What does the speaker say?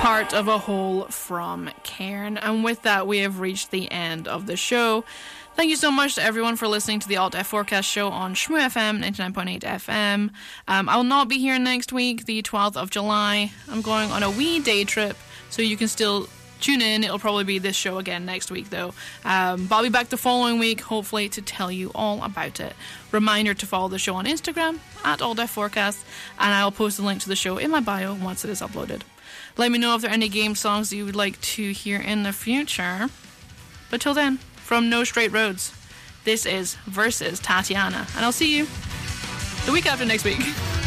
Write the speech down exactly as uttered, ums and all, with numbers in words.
Part of a Whole from Cairn. And with that, we have reached the end of the show. Thank you so much to everyone for listening to the Alt F Forecast show on Shmoo F M, ninety-nine point eight F M. Um, I will not be here next week, the twelfth of July. I'm going on a wee day trip, so you can still tune in. It'll probably be this show again next week, though. Um, but I'll be back the following week, hopefully, to tell you all about it. Reminder to follow the show on Instagram, at Alt F Forecast, and I'll post a link to the show in my bio once it is uploaded. Let me know if there are any game songs that you would like to hear in the future. But till then, from No Straight Roads, this is Versus Tatiana, and I'll see you the week after next week.